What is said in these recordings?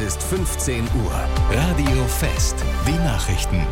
ist 15 Uhr. Radio Fest. Die Nachrichten.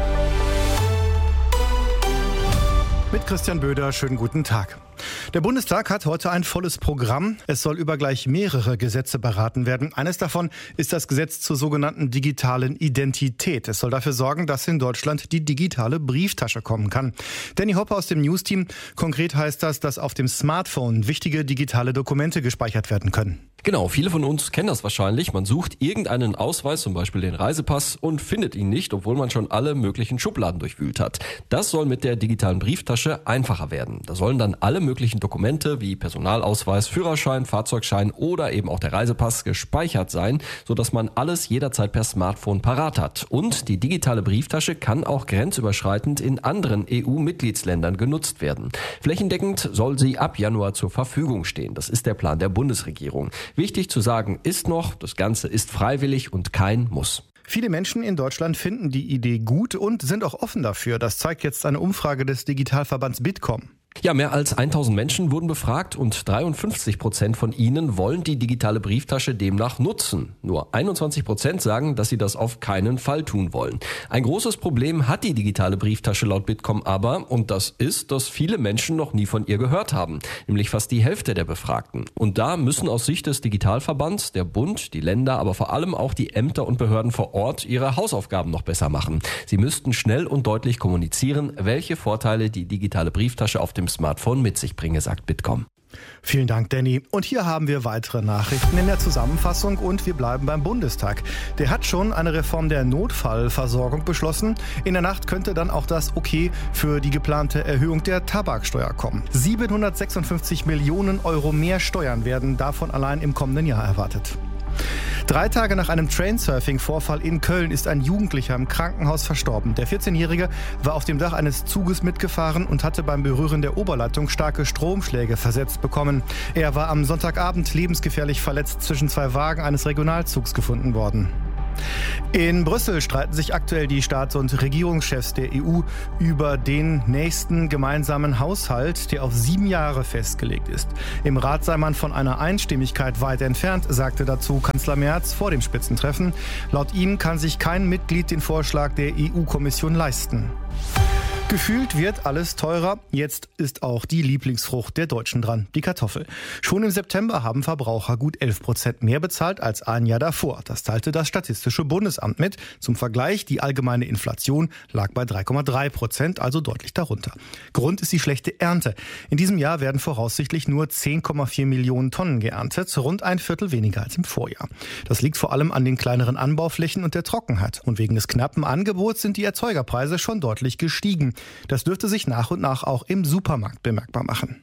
Mit Christian Böder, schönen guten Tag. Der Bundestag hat heute ein volles Programm. Es soll über gleich mehrere Gesetze beraten werden. Eines davon ist das Gesetz zur sogenannten digitalen Identität. Es soll dafür sorgen, dass in Deutschland die digitale Brieftasche kommen kann. Danny Hopper aus dem News-Team. Konkret heißt das, dass auf dem Smartphone wichtige digitale Dokumente gespeichert werden können. Genau, viele von uns kennen das wahrscheinlich. Man sucht irgendeinen Ausweis, zum Beispiel den Reisepass, und findet ihn nicht, obwohl man schon alle möglichen Schubladen durchwühlt hat. Das soll mit der digitalen Brieftasche einfacher werden. Da sollen dann alle möglichen Dokumente wie Personalausweis, Führerschein, Fahrzeugschein oder eben auch der Reisepass gespeichert sein, sodass man alles jederzeit per Smartphone parat hat. Und die digitale Brieftasche kann auch grenzüberschreitend in anderen EU-Mitgliedsländern genutzt werden. Flächendeckend soll sie ab Januar zur Verfügung stehen. Das ist der Plan der Bundesregierung. Wichtig zu sagen ist noch, das Ganze ist freiwillig und kein Muss. Viele Menschen in Deutschland finden die Idee gut und sind auch offen dafür. Das zeigt jetzt eine Umfrage des Digitalverbands Bitkom. Ja, mehr als 1000 Menschen wurden befragt und 53% von ihnen wollen die digitale Brieftasche demnach nutzen. Nur 21% sagen, dass sie das auf keinen Fall tun wollen. Ein großes Problem hat die digitale Brieftasche laut Bitkom aber, und das ist, dass viele Menschen noch nie von ihr gehört haben, nämlich fast die Hälfte der Befragten. Und da müssen aus Sicht des Digitalverbands der Bund, die Länder, aber vor allem auch die Ämter und Behörden vor Ort ihre Hausaufgaben noch besser machen. Sie müssten schnell und deutlich kommunizieren, welche Vorteile die digitale Brieftasche auf dem Smartphone mit sich bringe, sagt Bitkom. Vielen Dank, Danny. Und hier haben wir weitere Nachrichten in der Zusammenfassung und wir bleiben beim Bundestag. Der hat schon eine Reform der Notfallversorgung beschlossen. In der Nacht könnte dann auch das Okay für die geplante Erhöhung der Tabaksteuer kommen. 756 Millionen Euro mehr Steuern werden davon allein im kommenden Jahr erwartet. 3 Tage nach einem Trainsurfing-Vorfall in Köln ist ein Jugendlicher im Krankenhaus verstorben. Der 14-Jährige war auf dem Dach eines Zuges mitgefahren und hatte beim Berühren der Oberleitung starke Stromschläge versetzt bekommen. Er war am Sonntagabend lebensgefährlich verletzt zwischen 2 Wagen eines Regionalzugs gefunden worden. In Brüssel streiten sich aktuell die Staats- und Regierungschefs der EU über den nächsten gemeinsamen Haushalt, der auf 7 Jahre festgelegt ist. Im Rat sei man von einer Einstimmigkeit weit entfernt, sagte dazu Kanzler Merz vor dem Spitzentreffen. Laut ihm kann sich kein Mitglied den Vorschlag der EU-Kommission leisten. Gefühlt wird alles teurer. Jetzt ist auch die Lieblingsfrucht der Deutschen dran, die Kartoffel. Schon im September haben Verbraucher gut 11% mehr bezahlt als ein Jahr davor. Das teilte das Statistische Bundesamt mit. Zum Vergleich, die allgemeine Inflation lag bei 3,3%, also deutlich darunter. Grund ist die schlechte Ernte. In diesem Jahr werden voraussichtlich nur 10,4 Millionen Tonnen geerntet, rund ein Viertel weniger als im Vorjahr. Das liegt vor allem an den kleineren Anbauflächen und der Trockenheit. Und wegen des knappen Angebots sind die Erzeugerpreise schon deutlich gestiegen. Das dürfte sich nach und nach auch im Supermarkt bemerkbar machen.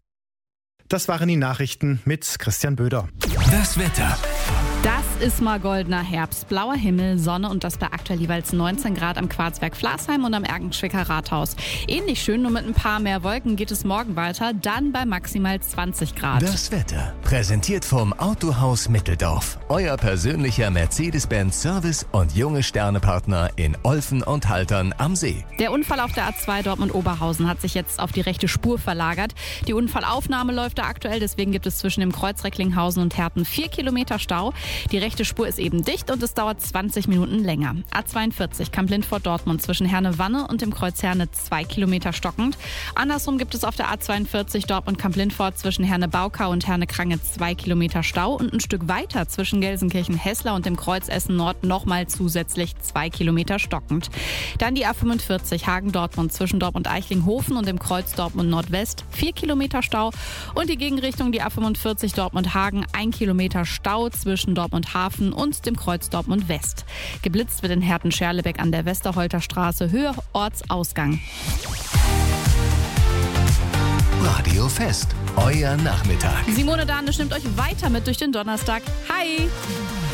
Das waren die Nachrichten mit Christian Böder. Das Wetter. Das ist mal goldener Herbst. Blauer Himmel, Sonne und das bei aktuell jeweils 19 Grad am Quarzwerk Flasheim und am Erkenschwicker Rathaus. Ähnlich schön, nur mit ein paar mehr Wolken geht es morgen weiter, dann bei maximal 20 Grad. Das Wetter. Präsentiert vom Autohaus Mitteldorf. Euer persönlicher Mercedes-Benz Service und junge Sternepartner in Olfen und Haltern am See. Der Unfall auf der A2 Dortmund-Oberhausen hat sich jetzt auf die rechte Spur verlagert. Die Unfallaufnahme läuft da aktuell, deswegen gibt es zwischen dem Kreuz Recklinghausen und Herten 4 Kilometer Stau. Die rechte Spur ist eben dicht und es dauert 20 Minuten länger. A42 Kamp-Lindfort-Dortmund zwischen Herne-Wanne und dem Kreuz Herne 2 Kilometer stockend. Andersrum gibt es auf der A42 Dortmund-Kamp-Lindfort zwischen Herne-Baukau und Herne-Krange 2 Kilometer Stau und ein Stück weiter zwischen Gelsenkirchen-Hessler und dem Kreuz Essen-Nord nochmal zusätzlich 2 Kilometer stockend. Dann die A45 Hagen-Dortmund zwischen Dortmund-Eichlinghofen und dem Kreuz Dortmund-Nordwest 4 Kilometer Stau und die Gegenrichtung die A45 Dortmund-Hagen 1 Kilometer Stau zwischen Dortmund-Hafen und dem Kreuz Dortmund-West. Geblitzt wird in Herten-Scherlebeck an der Westerholter Straße, Höhe Ortsausgang. Radio Fest. Euer Nachmittag. Simone Danisch nimmt euch weiter mit durch den Donnerstag. Hi!